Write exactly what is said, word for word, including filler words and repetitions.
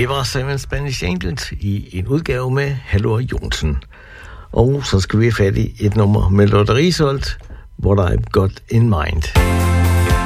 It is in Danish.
Det var Seven Spanish Angels i en udgave med Halvor Jonsen. Og så skal vi have fat i et nummer med Lotte Risholt, What I've Got in Mind.